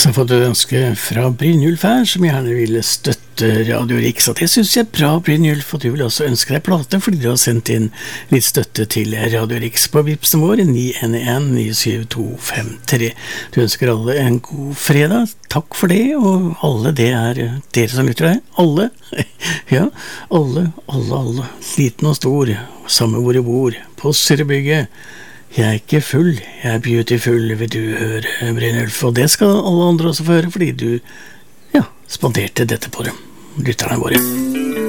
Så får du ønske fra Brynjulf her, som gjerne ville støtte Radio Rix. Og det synes jeg er bra, Brynjulf, og du vil også ønske deg plate, fordi du har sendt inn litt støtte til Radio Rix på Vipsen vår, 911-97253. Du ønsker alle en god fredag. Takk for det, og alle, det er dere som lytter deg. Alle. Ja, alle. Liten og stor, samme hvor du bor, på Sørrebygget. Jeg er ikke full, jeg er beautiful, vil du høre, Brynjulf, og det skal alle andre også få høre, fordi du, ja, spanderte dette på dem, lytterne våre.